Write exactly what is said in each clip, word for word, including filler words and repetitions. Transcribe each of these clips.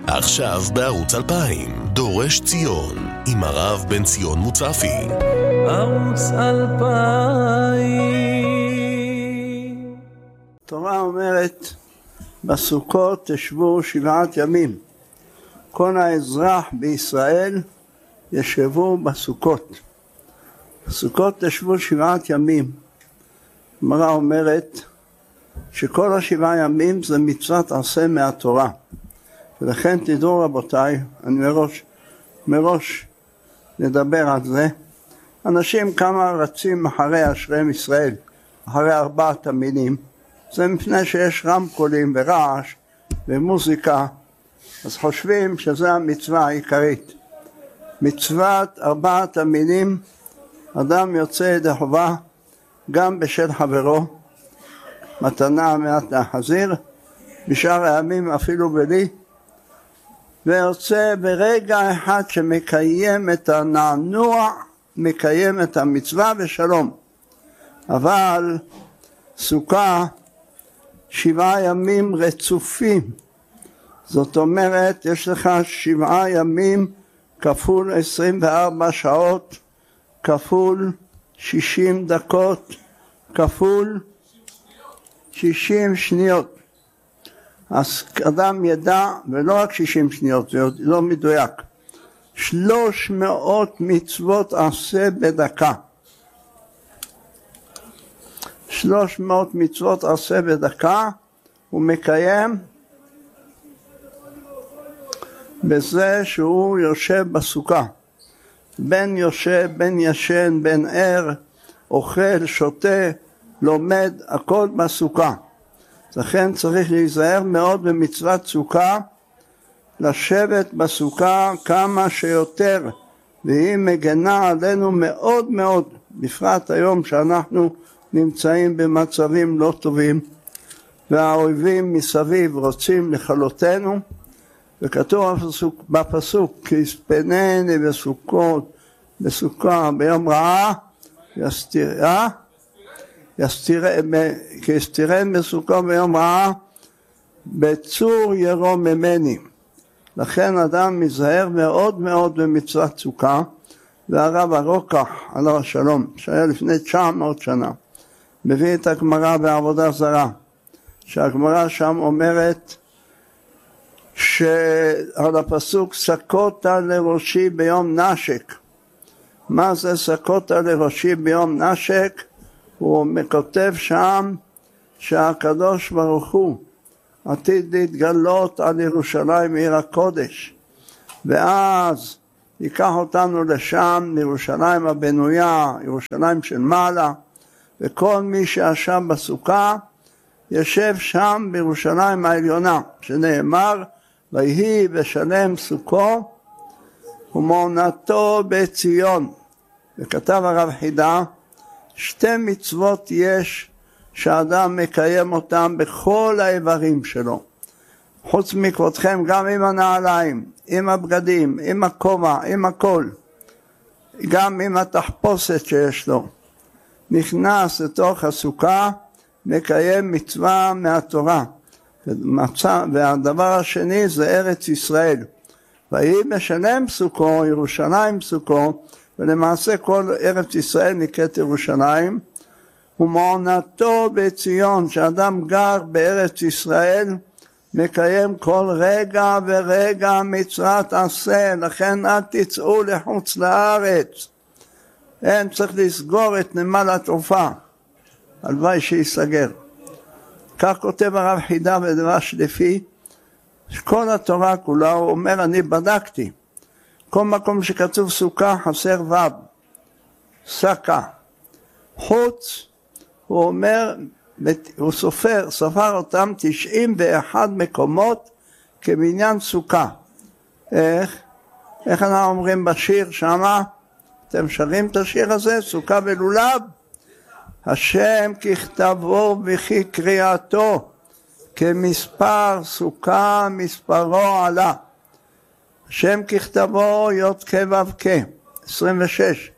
עכשיו בערוץ אלפיים, דורש ציון, עם הרב בן ציון מוצפי. ערוץ אלפיים. התורה אומרת, בסוכות תשבו שבעת ימים. כל האזרח בישראל ישבו בסוכות. בסוכות תשבו שבעת ימים. הגמרא אומרת שכל השבעה ימים זה מצוות עשה מהתורה. ולכן תדעו רבותיי, אני מראש, מראש נדבר על זה. אנשים כמה רצים אחרי אשריהם ישראל, אחרי ארבעת המינים. זה מפני שיש רמקולים ורעש ומוזיקה, אז חושבים שזה המצווה העיקרית. מצוות ארבעת המינים, אדם יוצא ידי חובה גם בשל חברו, מתנה מעט להחזיר, בשאר הימים אפילו בלי, ויוצא ברגע אחד שמקיים את הנענוע, מקיים את המצווה ושלום. אבל סוכה שבעה ימים רצופים, זאת אומרת יש לך שבעה ימים כפול עשרים וארבע שעות, כפול שישים דקות, כפול שישים שניות. אז אדם ידע, ולא רק שישים שניות, זה לא מדויק, שלוש מאות מצוות עשה בדקה. שלוש מאות מצוות עשה בדקה, הוא מקיים בזה שהוא יושב בסוכה. בין יושב, בין ישן, בין ער, אוכל, שותה, לומד, הכל בסוכה. לכן צריך להיזהר מאוד במצוות סוכה, לשבת בסוכה כמה שיותר, והיא מגנה עלינו מאוד מאוד, בפרט היום שאנחנו נמצאים במצבים לא טובים, והאויבים מסביב רוצים לכלותנו, וכתוב בפסוק, בפסוק כי יספנני בסוכות, בסוכה ביום רעה, יסתירה, כי יסתירן בסוכה ביום רעה, בצור ירום ממני. לכן אדם מזהר מאוד מאוד במצוות סוכה, והרב הרוקח עליו השלום, שהיה לפני תשע מאות שנה, מביא את הגמרא בעבודה זרה, שהגמרא שם אומרת שעל הפסוק סקותה לראשי ביום נשק. מה זה סקותה לראשי ביום נשק? הוא כותב שם שהקדוש ברוך הוא עתיד להתגלות על ירושלים עיר הקודש, ואז ייקח אותנו לשם, לירושלים הבנויה, ירושלים של מעלה, וכל מי שישב בסוכה ישב שם בירושלים העליונה, שנאמר ויהי בשלם סוכו ומעונתו בציון. וכתב הרב חידה, שתי מצוות יש שאדם מקיים אותם בכל האיברים שלו, חוץ מכבודכם, גם עם הנעליים, עם הבגדים, עם הכובע, עם הכל, גם עם התחפושת שיש לו, נכנס לתוך הסוכה, מקיים מצווה מהתורה. והדבר השני זה ארץ ישראל, ויהי בשלם סוכו, ירושלים סוכו, ולמעשה כל ארץ ישראל נקראת ירושלים, ומעונתו בציון, שאדם גר בארץ ישראל, מקיים כל רגע ורגע מצוות עשה. לכן אל תצאו לחוץ לארץ, אין, צריך לסגור את נמל התעופה, הלוואי שיסגר. כך כותב הרב חידה בדרש לפי, כל התורה כולה, הוא אומר אני בדקתי, כל מקום שכתוב סוכה חסר ו', סקה. חוץ, הוא אומר, הוא סופר, סופר אותם תשעים ואחד מקומות כבניין סוכה. איך? איך אנחנו אומרים בשיר שמה? אתם שרים את השיר הזה? סוכה ולולב? השם ככתבו וכי קריאתו, כמספר סוכה מספרו עלה. השם ככתבו יוד כבב כ, עשרים ושש,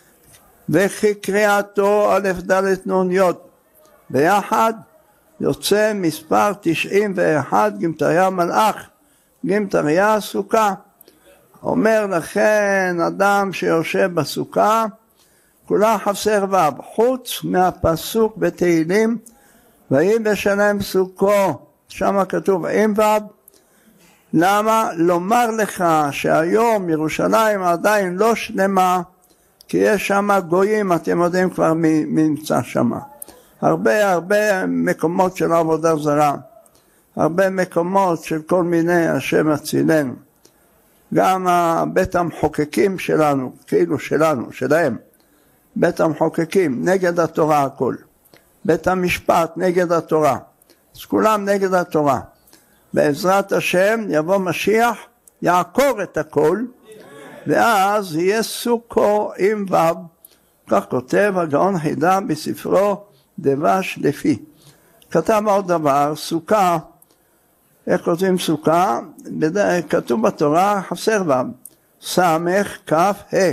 וכי קריאתו א' ד' נ' י', ביחד יוצא מספר תשעים ואחת גמטריה מלאך, גימטריה סוכה. אומר לכן אדם שיושב בסוכה, כולה חסר ו', חוץ מהפסוק בתהילים, ויהי בשלם סוכו, שם כתוב עם ו'. למה? לומר לך שהיום ירושלים עדיין לא שלמה, כי יש שם גויים, אתם יודעים כבר מי, מי נמצא שם. הרבה הרבה מקומות של עבודה זרה, הרבה מקומות של כל מיני השם הצילנו. גם בית המחוקקים שלנו, כאילו שלנו, שלהם, בית המחוקקים, נגד התורה הכל. בית המשפט נגד התורה. אז כולם נגד התורה. בעזרת השם יבוא משיח, יעקור את הכל, ואז יהיה סוכו עם ו'. כך כותב הגאון חידה בספרו דבש לפי. כתב עוד דבר, סוכה, איך כותבים סוכה? כתוב בתורה חסר ו', סמך כף ה'.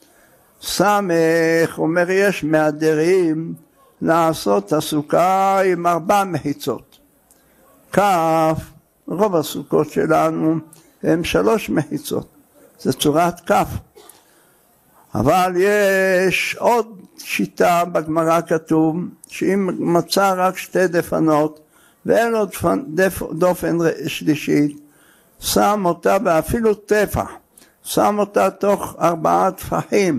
סמך אומר יש מהדרים לעשות הסוכה עם ארבע מחיצות. כף, רוב הסוכות שלנו הם שלוש מחיצות, זה צורת כף. אבל יש עוד שיטה בגמרא כתוב, שאם מצא רק שתי דפנות ואין עוד דפ, דופן שלישית, שם אותה ואפילו טפח, שם אותה תוך ארבעה טפחים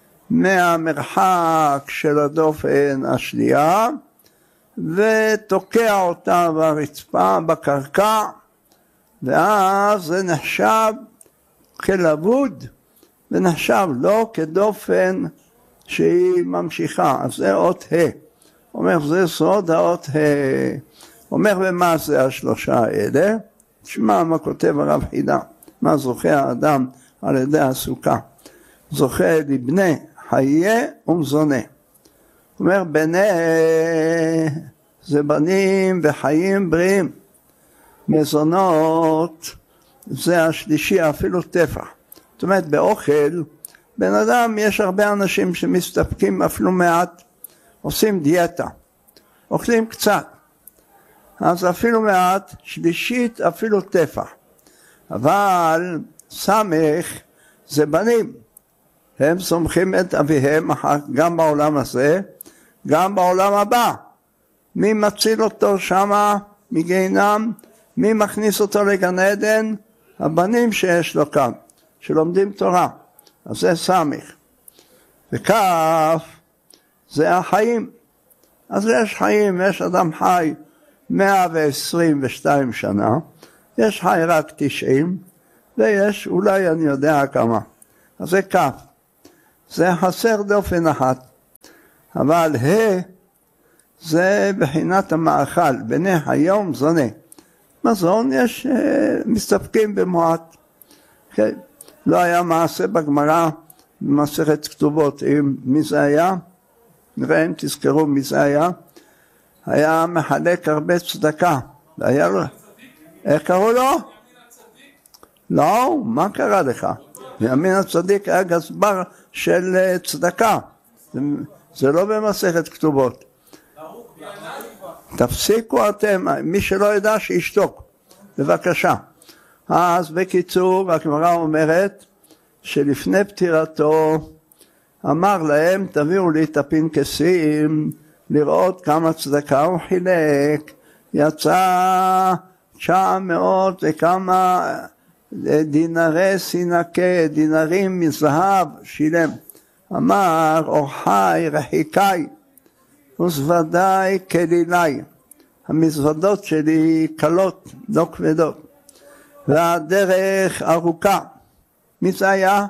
מהמרחק של הדופן השנייה, ותוקע אותה ברצפה, בקרקע, ואז זה נחשב כלבוד, ונחשב לא כדופן שהיא ממשיכה. אז זה אות ה'. אומר, זה סוד האות ה'. אומר, ומה זה השלושה האלה? תשמע מה כותב הרב חידה, מה זוכה האדם על ידי הסוכה. זוכה לבני חיה ומזונה. אומר, בני זה בנים וחיים בריאים. מזונות זה השלישי, אפילו טפח. זאת אומרת, באוכל, בן אדם, יש הרבה אנשים שמסתפקים אפילו מעט, עושים דיאטה, אוכלים קצת, אז אפילו מעט, שלישית אפילו טפח. אבל סמך זה בנים, הם סומכים את אביהם גם בעולם הזה, גם בעולם הבא. מי מציל אותו שמה מגיהנום? מי מכניס אותו לגן עדן? הבנים שיש לו כאן, שלומדים תורה. אז זה סמך. וכף זה החיים. אז יש חיים, יש אדם חי מאה ועשרים ושתיים שנה, יש חי רק תשעים, ויש אולי אני יודע כמה. אז זה כף. זה חסר דופן אחת. אבל ה' זה בחינת המאכל, בני היום זונה. מזון יש מסתפקים במועט. Okay. לא היה מעשה בגמרא, במסכת כתובות, עם מי זה היה? נראה אם תזכרו מי זה היה. היה מחלק הרבה צדקה. היה לו... איך קראו לו? לא, מה קרה לך? ימין הצדיק היה גזבר של צדקה. זה, זה לא במסכת כתובות. תפסיקו אתם, מי שלא ידע שישתוק, בבקשה. אז בקיצור, הגמרא אומרת שלפני פטירתו אמר להם, תביאו לי את הפנקסים לראות כמה צדקה הוא חילק. יצא תשע מאות וכמה דינרי סינקה, דינרים מזהב שילם. אמר אורחי רחיקי וזוודאי כלילי, המזוודות שלי קלות, לא כבדות, והדרך ארוכה. מי זה היה?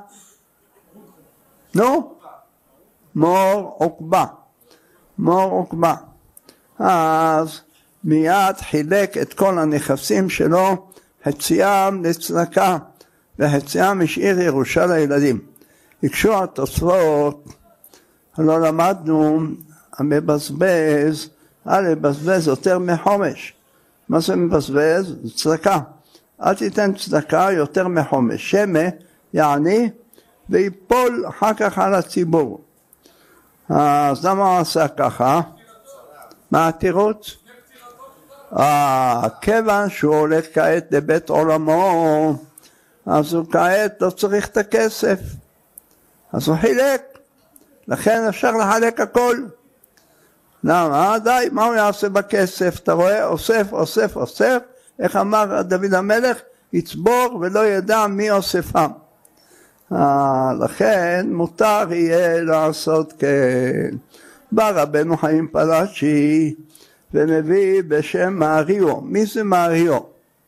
נו? מור עוקבה. מור עוקבה. אז מיד חילק את כל הנכסים שלו, חציים לצדקה, וחציים השאיר ירושה לילדים. הקשו התוספות, לא למדנו, המבזבז, אל לבזבז יותר מחומש. מה זה מבזבז? צדקה. אל תיתן צדקה יותר מחומש. שמה, יעני, ויפול אחר כך על הציבור. אז למה הוא עשה ככה? מה התירוץ? אה, כיוון שהוא הולך כעת לבית עולמו, אז הוא כעת לא צריך את הכסף, אז הוא חילק, לכן אפשר לחלק הכל. למה? די, מה הוא יעשה בכסף? אתה רואה? אוסף, אוסף, אוסף, איך אמר דוד המלך? יצבור ולא ידע מי אוספם. אה, לכן מותר יהיה לעשות כן. בא רבנו חיים פלאצ'י ומביא בשם מאריו. מי זה מאריו?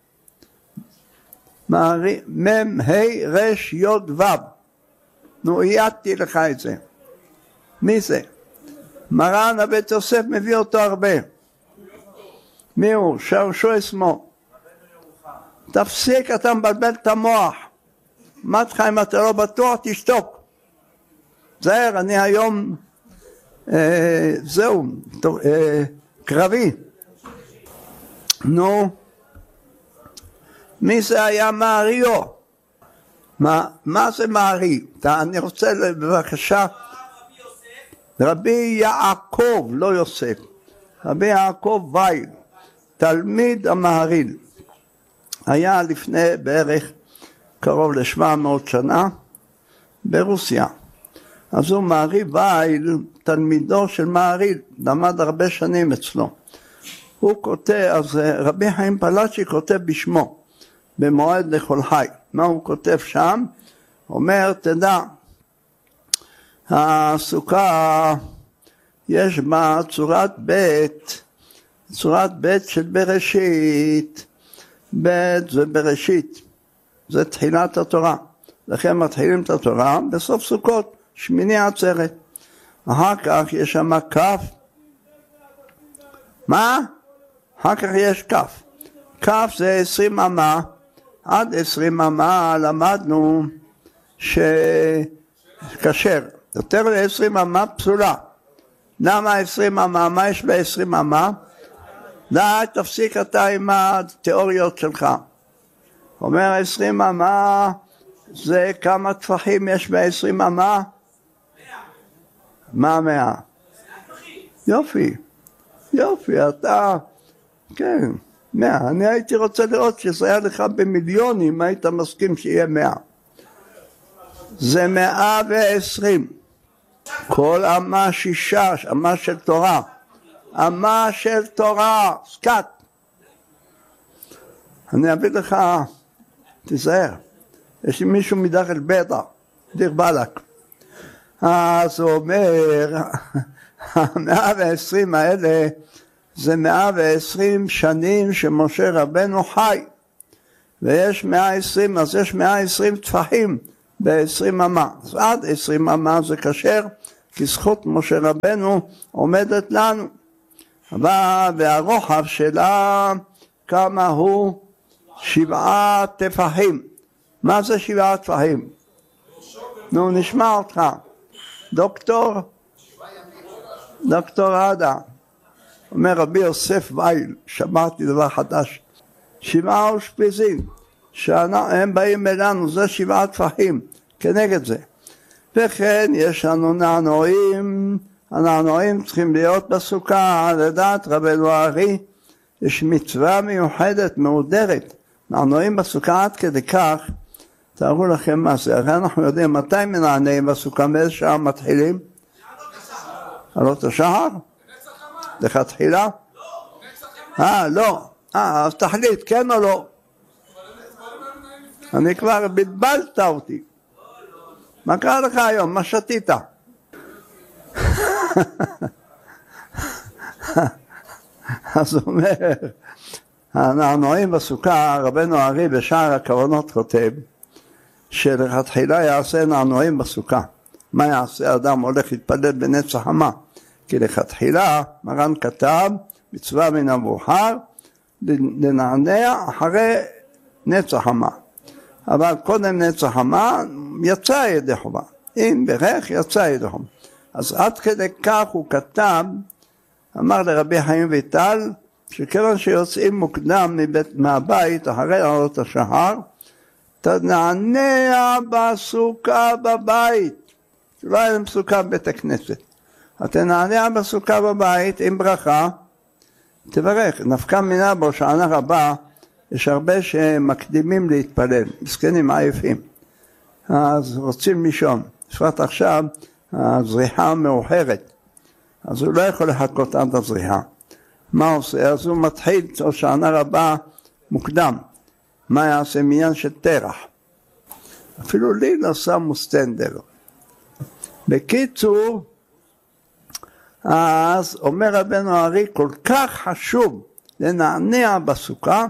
מארי, מם ה' רש יוד וו. נו, עיידתי לך את זה. מי זה? מרן הבית יוסף מביא אותו הרבה. מי הוא? שרשו אסמו. תפסיק, אתה מבלבל את המוח. מה לך אם אתה לא בטוח? תשתוק. זהר, אני היום אה, זהו, אה, קרבי. נו, מי זה היה מאריו? מה, מה זה מארי? אני רוצה בבקשה, רבי יעקב, לא יוסף, רבי יעקב וייל, תלמיד המהרי"ל, היה לפני בערך קרוב לשבע מאות שנה ברוסיה. אז הוא מארי וייל, תלמידו של מהרי"ל, למד הרבה שנים אצלו. הוא כותב, אז רבי חיים פלאצ'י כותב בשמו, במועד לכל חי. מה הוא כותב שם? אומר, תדע, הסוכה יש בה צורת בית, צורת בית של בראשית. בית זה בראשית, זה תחילת התורה. לכן מתחילים את התורה בסוף סוכות, שמיני עצרת. אחר כך יש שם כף. מה? אחר כך יש כף. כף זה עשרים אמה. עד עשרים אמה למדנו שכשר. יותר ל-עשרים אמה פסולה. למה עשרים אמה? מה יש ב-עשרים אמה? די, תפסיק אתה עם התיאוריות שלך. אומר עשרים אמה, זה כמה טפחים יש ב-עשרים אמה? מה מאה? יופי, יופי, אתה, כן, מאה. אני הייתי רוצה לראות שזה היה לך במיליונים, היית מסכים שיהיה מאה. זה מאה ועשרים. כל אמה שישה, אמה של תורה. אמה של תורה, סקט. אני אביא לך, תיזהר, יש לי מישהו מדרך אל בטח, דיר בלק. אז הוא אומר, המאה ועשרים האלה, זה מאה ועשרים שנים שמשה רבנו חי. ויש מאה ועשרים, אז יש מאה ועשרים טפחים ב-עשרים אמה. אז עד עשרים אמה זה כשר, כי זכות משה רבנו עומדת לנו. אבל והרוחב שלה כמה הוא? שבעה טפחים. מה זה שבעה טפחים? נו, נשמע אותך. דוקטור? דוקטור עדה. אומר רבי יוסף וייל, שמעתי דבר חדש. שבעה אושפיזין, שהם באים אלינו, זה שבעה טפחים, כנגד זה. וכן יש לנו נענועים, הנענועים צריכים להיות בסוכה, לדעת רבנו הארי, יש מצווה מיוחדת, מעודרת, נענועים בסוכה עד כדי כך, תארו לכם מה זה, הרי אנחנו יודעים מתי מנענעים בסוכה, מאיזה שעה מתחילים? עלות השחר? לכתחילה? אה, לא. אה, אז תחליט, כן או לא? אני כבר בלבלת אותי. מה קרה לך היום? מה שתית? אז הוא אומר, הנענועים בסוכה, רבנו הארי בשער הכוונות כותב, שלכתחילה יעשה נענועים בסוכה. מה יעשה? אדם הולך להתפלל בנצח חמה. כי לכתחילה מרן כתב מצווה מן המאוחר לנענע אחרי נצח חמה. אבל קודם נצח חמה יצא ידי חובה. אם ברך יצא ידי חובה. אז עד כדי כך הוא כתב, אמר לרבי חיים ויטל, שכיוון שיוצאים מוקדם מבית, מהבית אחרי עלות השחר, תנענע בסוכה בבית. לא היה להם סוכה בבית הכנסת. תנענע בסוכה בבית עם ברכה, תברך. נפקא מינה בהושענא רבה, יש הרבה שמקדימים להתפלל, מסכנים עייפים, אז רוצים לישון, בפרט עכשיו הזריחה מאוחרת, אז הוא לא יכול לחכות עד הזריחה. מה עושה? אז הוא מתחיל הושענא רבה מוקדם. מה יעשה? מעניין של תרח. אפילו לי לא שמו סטנדר. בקיצור, אז אומר רבנו הארי, כל כך חשוב לנענע בסוכה,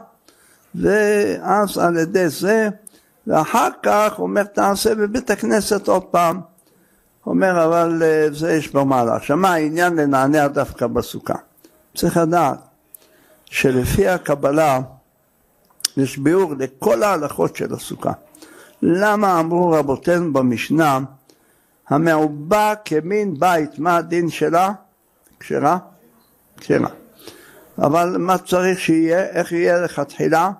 ואז על ידי זה, ואחר כך אומר תעשה בבית הכנסת עוד פעם. אומר אבל זה יש במעלה. עכשיו מה העניין לנענע דווקא בסוכה? צריך לדעת שלפי הקבלה יש ביאור לכל ההלכות של הסוכה. למה אמרו רבותינו במשנה, המעובה כמין בית, מה הדין שלה? כשרה? כשרה. אבל מה צריך שיהיה? איך יהיה לכתחילה?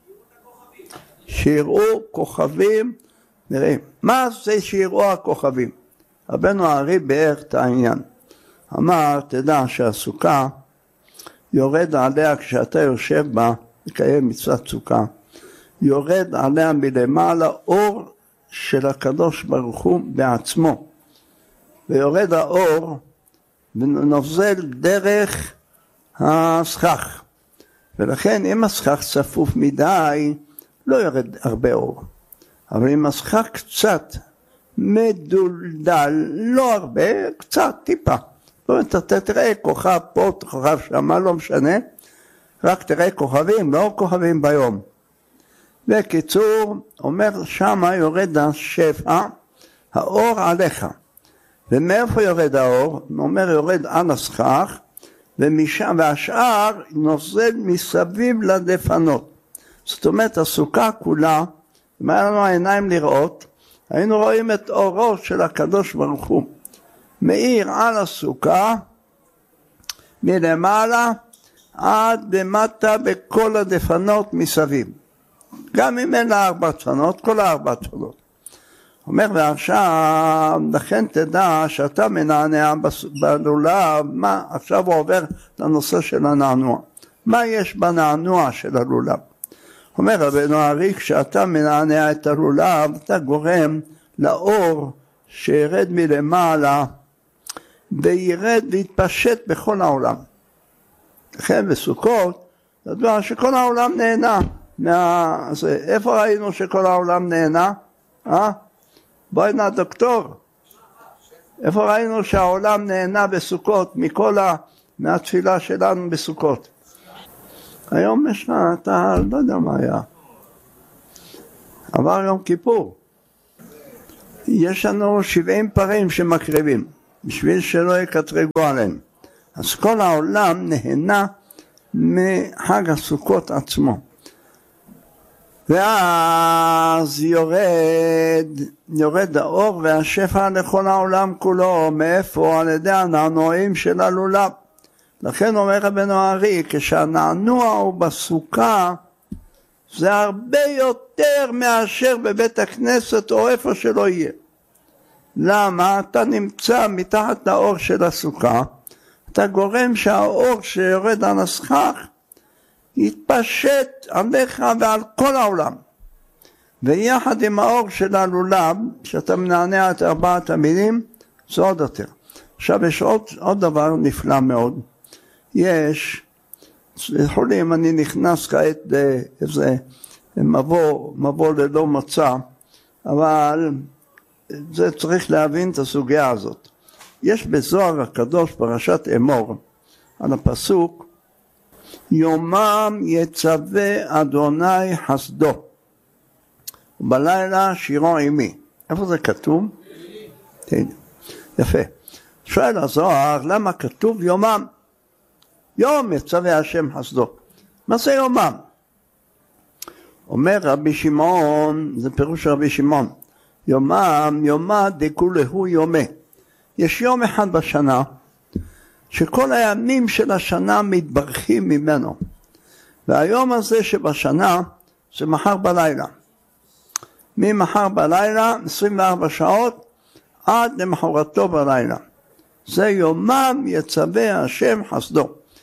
שיראו כוכבים, נראה. מה זה שיראו הכוכבים? רבנו הארי ביאר את העניין. אמר, תדע שהסוכה יורד עליה כשאתה יושב בה, לקיים מצוות סוכה, יורד עליה מלמעלה אור של הקדוש ברוך הוא בעצמו. ויורד האור ונוזל דרך הסכך. ולכן אם הסכך צפוף מדי, לא יורד הרבה אור. אבל אם הסכך קצת מדולדל, לא הרבה, קצת, טיפה. זאת אומרת, אתה תראה כוכב פה, כוכב שם, לא משנה, רק תראה כוכבים, לא כוכבים ביום. בקיצור, אומר שמה יורד השפע, האור עליך. ומאיפה יורד האור? הוא אומר יורד על הסכך, ומשם, והשאר נוזל מסביב לדפנות. זאת אומרת, הסוכה כולה, אם היה לנו העיניים לראות, היינו רואים את אורו של הקדוש ברוך הוא. מאיר על הסוכה, מלמעלה, עד למטה בכל הדפנות מסביב. גם אם אין לה ארבע צפנות, כל הארבע צפנות. אומר ועכשיו, לכן תדע שאתה מנענע בלולב, מה, עכשיו הוא עובר לנושא של הנענוע. מה יש בנענוע של הלולב? אומר רבנו הארי, כשאתה מנענע את הלולב, אתה גורם לאור שירד מלמעלה, וירד להתפשט בכל העולם. לכן בסוכות, זה דבר שכל העולם נהנה. מה... אז איפה ראינו שכל העולם נהנה? אה? בואי הנה דוקטור. איפה ראינו שהעולם נהנה בסוכות, מכל ה... מהתפילה שלנו בסוכות? היום יש לה, אתה לא יודע מה היה. עבר יום כיפור. יש לנו שבעים פרים שמקריבים, בשביל שלא יקטרגו עליהם. אז כל העולם נהנה מחג הסוכות עצמו. ואז יורד, יורד האור והשפע לכל העולם כולו. מאיפה? על ידי הנענועים של הלולב. לכן אומר רבנו הארי, כשהנענוע הוא בסוכה, זה הרבה יותר מאשר בבית הכנסת או איפה שלא יהיה. למה? אתה נמצא מתחת לאור של הסוכה, אתה גורם שהאור שיורד על הסכך יתפשט עליך ועל כל העולם. ויחד עם האור של הלולב, שאתה מנענע את ארבעת המינים, זה עוד יותר. עכשיו יש עוד, עוד דבר נפלא מאוד. יש, סליחו לי אם אני נכנס כעת לאיזה מבוא, מבוא ללא מוצא, אבל זה צריך להבין את הסוגיה הזאת. יש בזוהר הקדוש פרשת אמור, על הפסוק, יומם יצווה אדוני חסדו, ובלילה שירו עמי. איפה זה כתוב? כן. יפה. שואל הזוהר, למה כתוב יומם? יום יצווה השם חסדו. מה זה יומם? אומר רבי שמעון, זה פירוש רבי שמעון, יומם, יומא דכולהו יומא. יש יום אחד בשנה, שכל הימים של השנה מתברכים ממנו. והיום הזה שבשנה, זה מחר בלילה. ממחר בלילה, עשרים וארבע שעות, עד למחרתו בלילה. זה יומם יצווה השם חסדו.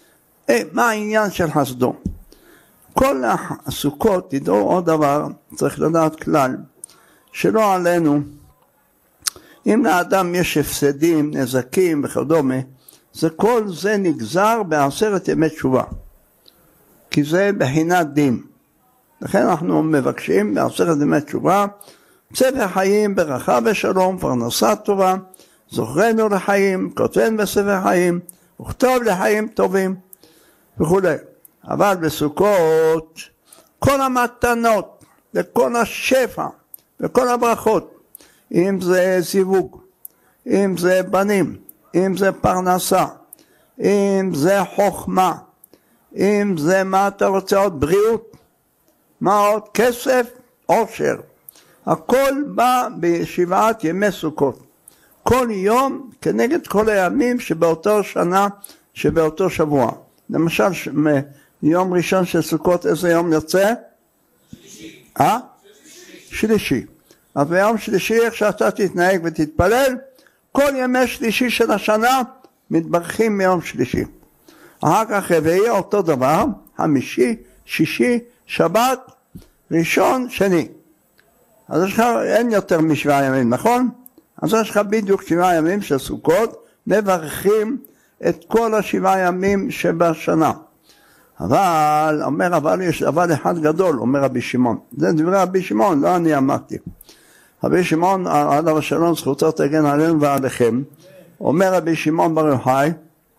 אה, מה העניין של חסדו? כל הסוכות, תדעו עוד דבר, צריך לדעת כלל, שלא עלינו, אם לאדם יש הפסדים, נזקים וכדומה, זה כל זה נגזר בעשרת ימי תשובה, כי זה בחינת דין. לכן אנחנו מבקשים בעשרת ימי תשובה, ספר חיים, ברכה ושלום, פרנסה טובה, זוכרנו לחיים, כותבנו בספר חיים, וכתוב לחיים טובים וכו'. אבל בסוכות, כל המתנות, וכל השפע, וכל הברכות, אם זה זיווג, אם זה בנים, אם זה פרנסה, אם זה חוכמה, אם זה מה אתה רוצה עוד, בריאות, מה עוד, כסף, עושר. הכל בא בשבעת ימי סוכות. כל יום כנגד כל הימים שבאותו שנה, שבאותו שבוע. למשל, יום ראשון של סוכות, איזה יום יוצא? שלישי. אה? שלישי. אז ביום שלישי, איך שאתה תתנהג ותתפלל, כל ימי שלישי של השנה מתברכים מיום שלישי. אחר כך רביעי אותו דבר, חמישי, שישי, שבת, ראשון, שני. אז יש לך, אין יותר משבעה ימים, נכון? אז יש לך בדיוק שבעה ימים של סוכות, מברכים את כל השבעה ימים שבשנה. אבל, אומר, אבל יש אבל אחד גדול, אומר רבי שמעון. זה דברי רבי שמעון, לא אני אמרתי. רבי שמעון, עליו השלום, זכותו תגן עלינו ועליכם, אומר רבי שמעון בר יוחאי,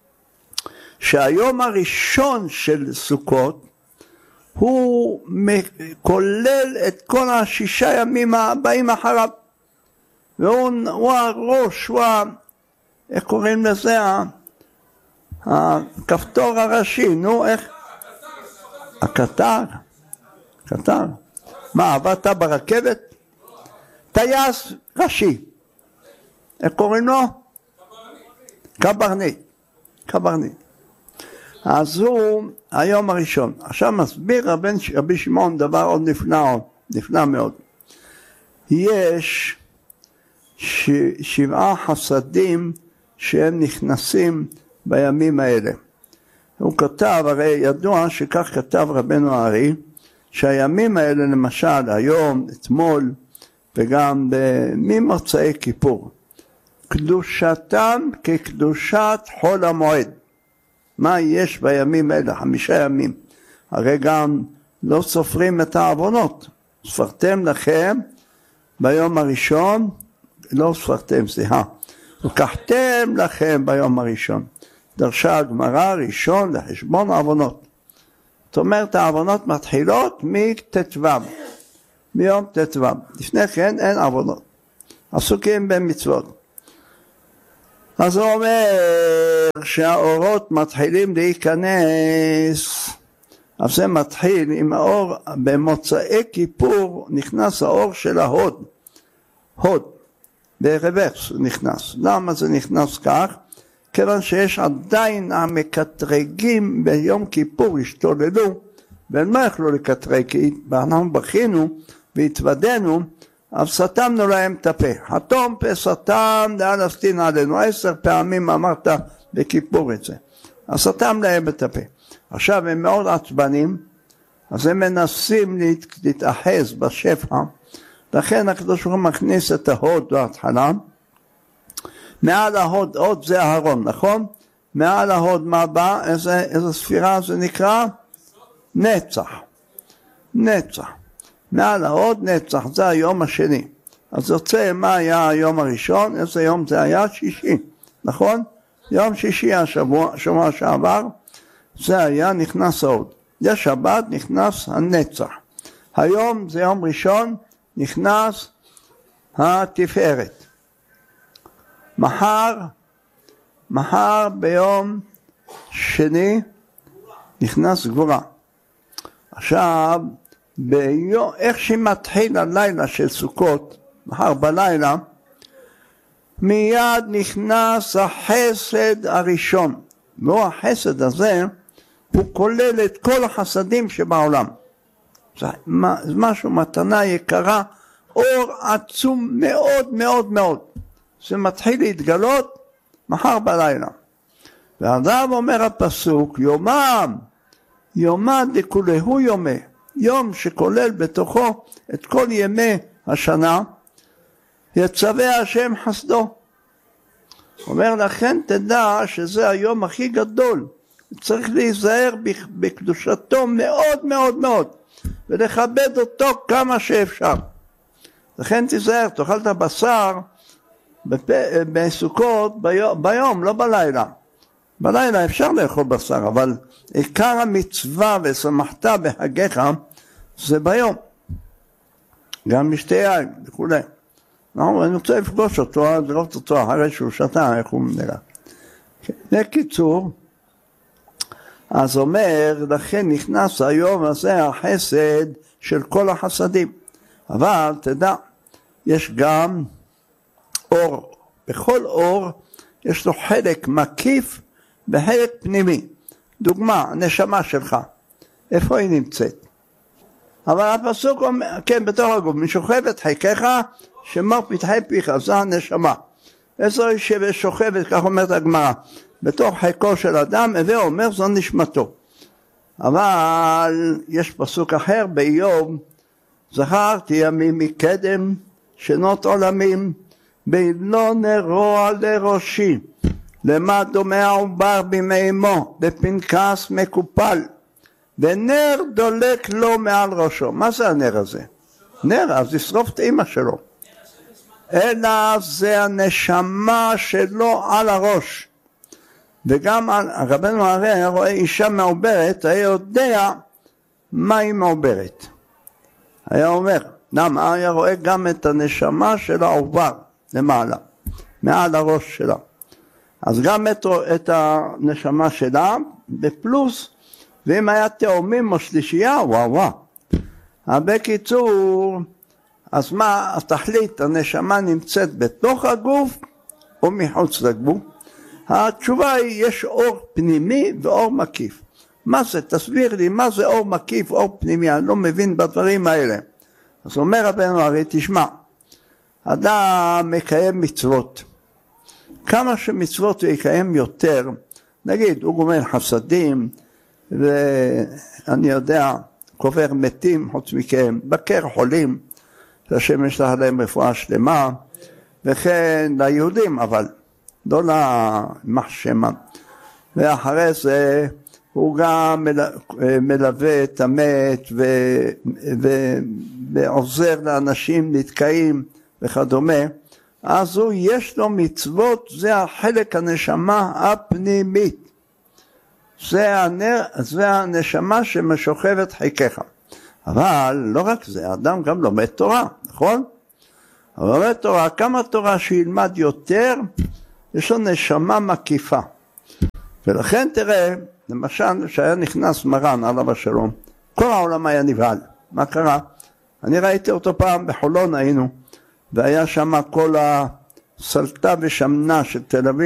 שהיום הראשון של סוכות, הוא כולל את כל השישה ימים הבאים אחריו. והוא הראש, הוא ה... איך קוראים לזה? הכפתור הראשי, נו, איך? הקטר. קטר. מה, עבדת ברכבת? טייס ראשי. איך קוראים לו? קברניט. קברניט. אז הוא היום הראשון. עכשיו מסביר רבי, רבי שמעון דבר עוד נפלא, נפלא מאוד. יש ש, שבעה חסדים שהם נכנסים בימים האלה. הוא כתב, הרי ידוע שכך כתב רבנו הארי, שהימים האלה למשל היום, אתמול וגם ממוצאי כיפור, קדושתם כקדושת חול המועד. מה יש בימים האלה? חמישה ימים. הרי גם לא סופרים את העוונות. ספרתם לכם ביום הראשון, לא ספרתם, סליחה. לקחתם לכם ביום הראשון. דרשה הגמרא ראשון לחשבון העוונות. זאת אומרת, העוונות מתחילות מתתו, מיום תתו. לפני כן אין עוונות. עסוקים במצוות. אז הוא אומר שהאורות מתחילים להיכנס, אז זה מתחיל עם האור, במוצאי כיפור נכנס האור של ההוד, הוד, ברוורס נכנס. למה זה נכנס כך? כיוון שיש עדיין המקטרגים ביום כיפור השתוללו, והם לא יכלו לקטרג, כי אנחנו בכינו והתוודנו, אז סתמנו להם את הפה. חתום פה סתם דאל אסתין עלינו. עשר פעמים אמרת בכיפור את זה. אז סתם להם את הפה. עכשיו הם מאוד עצבנים, אז הם מנסים להת, להתאחז בשפע. לכן הקדוש ברוך הוא מכניס את ההוד בהתחלה. מעל ההוד, הוד זה אהרון, נכון? מעל ההוד מה בא? איזה, איזה ספירה זה נקרא? נצח. נצח. מעל ההוד נצח, זה היום השני. אז יוצא מה היה היום הראשון, איזה יום זה היה? שישי, נכון? יום שישי השבוע, שבוע שעבר, זה היה נכנס ההוד. זה שבת נכנס הנצח. היום זה יום ראשון, נכנס התפארת. מחר, מחר ביום שני, נכנס גבורה. עכשיו, ביום, איך שמתחיל הלילה של סוכות, מחר בלילה, מיד נכנס החסד הראשון. והוא החסד הזה, הוא כולל את כל החסדים שבעולם. זה משהו, מתנה יקרה, אור עצום מאוד מאוד מאוד. זה מתחיל להתגלות מחר בלילה. ועליו אומר הפסוק, יומם, יומא דכולהו יומי, יום שכולל בתוכו את כל ימי השנה, יצווה השם חסדו. אומר לכן תדע שזה היום הכי גדול, צריך להיזהר בקדושתו מאוד מאוד מאוד, ולכבד אותו כמה שאפשר. לכן תיזהר, תאכל את הבשר בסוכות ביום, ביום, לא בלילה. בלילה אפשר לאכול בשר, אבל עיקר המצווה ושמחת בהגיך זה ביום. גם משתי יין וכו'. אני רוצה לפגוש אותו, לראות אותו אחרי שהוא שתה, איך הוא נראה. בקיצור, אז אומר, לכן נכנס היום הזה החסד של כל החסדים. אבל תדע, יש גם אור. בכל אור יש לו חלק מקיף וחלק פנימי. דוגמה, הנשמה שלך. איפה היא נמצאת? אבל הפסוק אומר, כן, בתוך הגוף, משוכבת חיקך, שמור פתחי פיך, זה הנשמה. איזו היא ששוכבת, כך אומרת הגמרא, בתוך חיקו של אדם, הווה אומר, זו נשמתו. אבל יש פסוק אחר באיוב, זכרתי ימים מקדם, שנות עולמים, בלא נרוע לראשי, למה דומה העובר בימי אמו, בפנקס מקופל, ונר דולק לו מעל ראשו. מה זה הנר הזה? נר, אז ישרוף את אמא שלו. אלא זה הנשמה שלו על הראש. וגם רבנו הרי היה רואה אישה מעוברת, היה יודע מה היא מעוברת. היה אומר, למה? היה רואה גם את הנשמה של העובר למעלה, מעל הראש שלה. אז גם את, את הנשמה שלה בפלוס, ואם היה תאומים או שלישייה, וואו וואו. בקיצור, אז מה התכלית? הנשמה נמצאת בתוך הגוף או מחוץ לגוף? התשובה היא, יש אור פנימי ואור מקיף. מה זה? תסביר לי, מה זה אור מקיף, אור פנימי? אני לא מבין בדברים האלה. אז אומר רבנו הרי, תשמע, אדם מקיים מצוות. כמה שמצוות הוא יקיים יותר, נגיד, הוא גומל חסדים, ואני יודע, קובר מתים חוץ מכם, בקר חולים, שהשם ישלח להם רפואה שלמה, וכן ליהודים, אבל לא למחשמה. ואחרי זה הוא גם מלווה את המת ועוזר לאנשים נתקעים וכדומה. אז הוא יש לו מצוות, זה החלק הנשמה הפנימית. זה, הנר, זה הנשמה שמשוכבת חיקך. אבל לא רק זה, אדם גם לומד תורה, נכון? אבל לומד תורה, כמה תורה שילמד יותר, יש לו נשמה מקיפה. ולכן תראה, למשל, שהיה נכנס מרן עליו השלום, כל העולם היה נבהל. מה קרה? אני ראיתי אותו פעם בחולון היינו, והיה שם כל הסלטה ושמנה של תל אביב,